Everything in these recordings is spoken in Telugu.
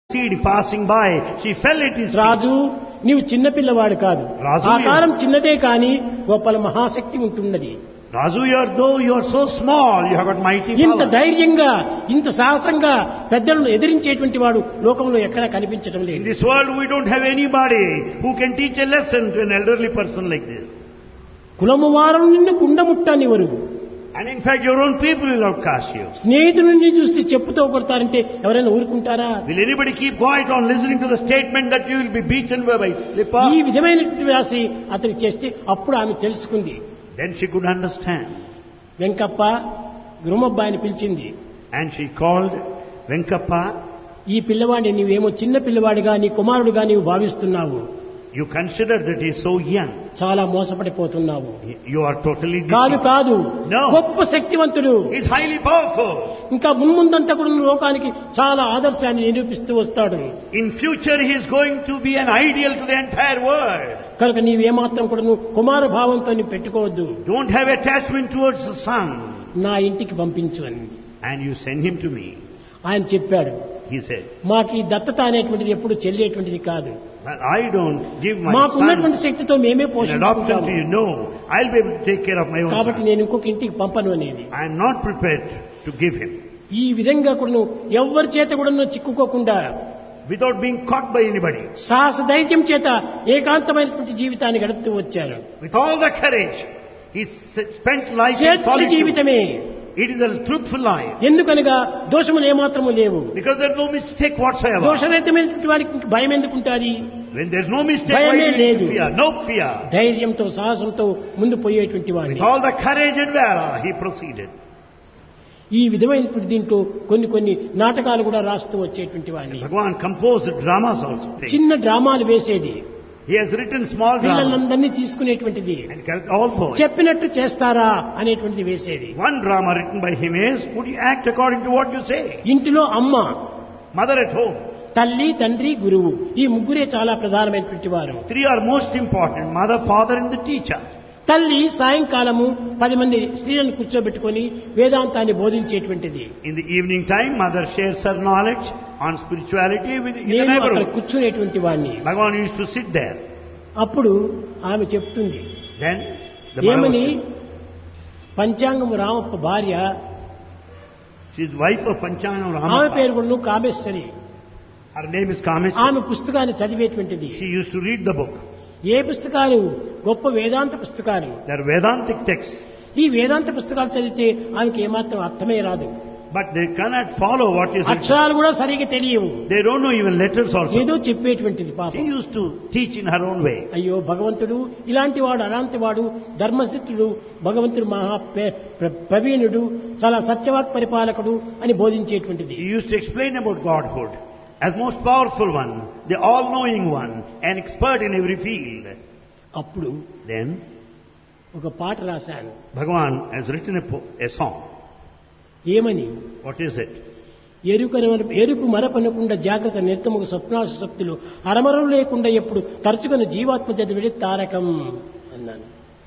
seed passing by, she fell at his feet. రాజు నీవు చిన్న పిల్లవాడు కాదు. రాజు, ఆకారం చిన్నదే కానీ గొప్పల మహాశక్తి ఉంటున్నది. Raju, though you are so small, you have got mighty ఇంత power. ధైర్యంగా ఇంత సాహసంగా పెద్దలను ఎదిరించేటువంటి వాడు లోకంలో ఎక్కడా కనిపించడం In లేదు. this world we don't have anybody who can teach a lesson to an elderly person like this. కులము వారం నిన్ను కుండముట్టనివరు. And in fact your own people will outcast you. స్నేహితుడిని చూస్తే చెప్పుతో కొడతారంటే ఎవరైనా ఊరుకుంటారా? Will anybody keep quiet on listening to the statement that you will be beaten by slipper? ఈ విధమైనటువంటి వ్యాసి అతను చేస్తే అప్పుడు ఆమె తెలుసుకుంది. Then she could understand. Venkappa గురుమబ్బాయిని పిలిచింది. And she called Venkappa. ఈ పిల్లవాడిని నీవేమో చిన్న పిల్లవాడిగా నీ కుమారుడుగా నీవు భావిస్తున్నావు. You consider that he is so young. చాలా మోసపడిపోతున్నావు. You are totally కాదు deceived. కాదు, No. గొప్ప శక్తివంతుడు. He is highly powerful. ఇంకా మున్ముందంతా కూడా లోకానికి చాలా ఆదర్శాన్ని నిరూపిస్తూ వస్తాడు. In future he is going to be an ideal to the entire world. కనుక నీవేమాత్రం కూడా నువ్వు కుమార భావంతో నీవు పెట్టుకోవద్దు. Don't have attachment towards the son. నా ఇంటికి పంపించు అని And you send him to me. ఆయన చెప్పాడు. He said, మాకు ఈ దత్తత అనేటువంటిది ఎప్పుడు చెల్లేటువంటిది కాదు. but I don't give my మాకున్నటువంటి son శక్తితో మేమే in adoption పోషించుకుంటాము. to you. No, I'll be able to take care of my own కాబట్టి son. నేను ఇంకొక ఇంటికి పంపను అనేది. I am not prepared to give him. ఈ విధంగా కూడా నువ్వు ఎవరి చేత కూడా నువ్వు చిక్కుకోకుండా Without being caught by anybody. సాహస ధైర్యం చేత ఏకాంతమైనటువంటి జీవితాన్ని గడుపుతూ వచ్చారు. With all the courage, he spent life in స్వేచ్ఛ solitude. జీవితమే. It is a truthful life. ఎందుకనగా దోషములు ఏమాత్రము లేవు. Because there is no mistake whatsoever. దోషరహితమైనటువంటి వారికి భయం ఎందుకుంటుంది? When there is no mistake, why భయమే do you లేదు. fear? No fear. ధైర్యంతో సాహసంతో ముందు పోయేటువంటి వాడిని. With all the courage and valor, he proceeded. ఈ విధమైనటువంటి దీంట్లో కొన్ని కొన్ని నాటకాలు కూడా రాస్తూ వచ్చేటువంటి వాడిని. Bhagavan composed dramas also. చిన్న డ్రామాలు వేసేది. He has written small dramas పిల్లలందరినీ తీసుకునేటువంటిది. and carried all for it. చెప్పినట్టు చేస్తారా అనేటువంటిది వేసేది. One drama written by him is, would you act according to what you say? ఇంటిలో అమ్మ, Mother at home. తల్లి, తండ్రి, గురువు, ఈ ముగ్గురే చాలా ప్రధానమైనటువంటి వారు. Three are most important, mother, father and the teacher. తల్లి సాయంకాలము 10 మంది స్త్రీలను కూర్చోబెట్టుకొని వేదాంతాన్ని బోధించేటువంటిది. In the evening time, mother shares her knowledge on spirituality with in the నేను అక్కడ neighborhood. కూర్చునేటువంటి వాడిని. Bhagavan used to sit there. అప్పుడు ఆమె చెప్తుంది Then the mother ఏమని, was- పంచాంగము రామప్ప భార్య, she is wife of Panchangam ఆమె Ramappa. పేరు కూడా Kameshwari. Her name is Kameshwari. ఆమె పుస్తకాన్ని చదివేటువంటిది. She used to read the book. ఏ పుస్తకాలు? గొప్ప వేదాంత పుస్తకాలు. They are Vedantic texts. ఈ వేదాంత పుస్తకాలు చదివితే ఆమెకి ఏమాత్రం అర్థమే రాదు. But they cannot follow what is written. అక్షరాలు కూడా సరిగా తెలియవు. They don't know even letters also. ఏదో చెప్పేటువంటిది She పాపం. used to teach in her own way. అయ్యో భగవంతుడు ఇలాంటి వాడు అలాంటి వాడు ధర్మసిద్ధుడు, భగవంతుడు మహా ప్రవీణుడు, చాలా సత్యవాక్ పరిపాలకుడు అని బోధించేటువంటిది. She used to explain about Godhood as most powerful one, the all-knowing one, an expert in every field. అప్పుడు Then ఒక పాట రాశాను. Bhagavan has written a song. ఏమని? What is it? ఎరుపు మరపనకుండా జాగ్రత్త నిర్తముకు స్వప్నాసు శక్తులు అరమరం లేకుండా ఎప్పుడు తరచుకున్న జీవాత్మ చదివిడి తారకం అన్నాను.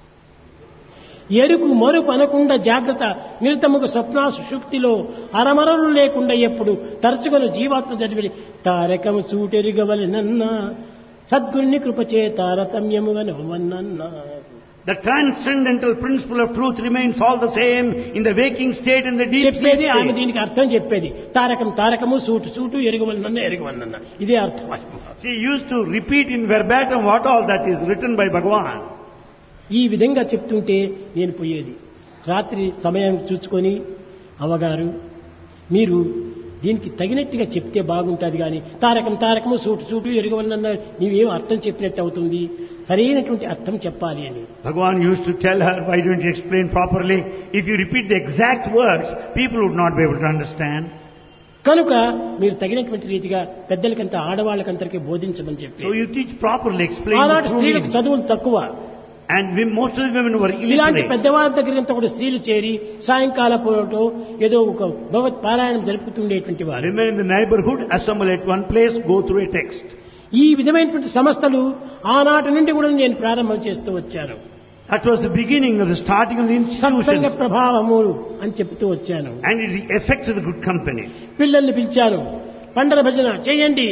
ఎరుకు మరుపు అనకుండా జాగ్రత్త నిరతముకు స్వప్నాసు శుక్తిలో అరమరలు లేకుండా ఎప్పుడు తరచుకున్న జీవాత్మ చదివిడి Tarakam సూటెరుగవలెనన్నా సద్గురుని కృపచే తారతమ్యముగా నవ్వనన్నా. The transcendental principle of truth remains all the same in the waking state and the deep sleep చెప్పేది ఆమె state. దీనికి అర్థం చెప్పేది. తారకం తారకము, సూటు సూటు, ఎరుగవలనన్న ఎరుగవలనన్న, ఇదే అర్థం. She used to repeat in verbatim what all that is written by Bhagavan. ఈ విధంగా చెప్తుంటే నేను పోయేది. రాత్రి సమయం చూసుకొని, అవ్వగారు మీరు దీనికి తగినట్టుగా చెప్తే బాగుంటుంది, కానీ తారకం తారకము, సూటు సూటు, ఎరుగవలనన్న నీవేం అర్థం చెప్పినట్టు అవుతుంది, సరైనటువంటి అర్థం చెప్పాలి అని. Bhagavan used to tell her, why don't you explain properly? If you repeat the exact words, people would not be able to understand. కనుక మీరు తగినటువంటి రీతిగా పెద్దలకంతా ఆడవాళ్ళకంతరికి బోధించమని చెప్పి. So you teach properly, explain ఆనాటి the స్త్రీలకు truth. చదువులు తక్కువ. And most of the women were ఇలాంటి illiterate. పెద్దవాళ్ళ దగ్గరంతా కూడా స్త్రీలు చేరి సాయంకాల పూట ఏదో ఒక భగవత్ పారాయణం జరుపుతుండేటువంటి వారు. Women in the neighborhood assemble at one place, go through a text. ఈ విధమైనటువంటి సంస్థలు ఆనాటి నుండి కూడా నేను ప్రారంభం చేస్తూ వచ్చాను. That was the beginning of the starting of the Satsanga institutions. ప్రభావము అని చెప్తూ వచ్చాను. And it is the effect of the good company. పిల్లల్ని పిలిచాను, పండర భజన చేయండి